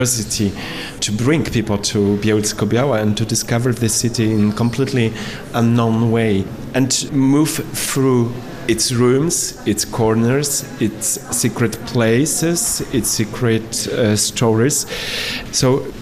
city to bring people to Bielsko-Biała and to discover the city in completely unknown way and move through its rooms, its corners, its secret places, its secret stories. So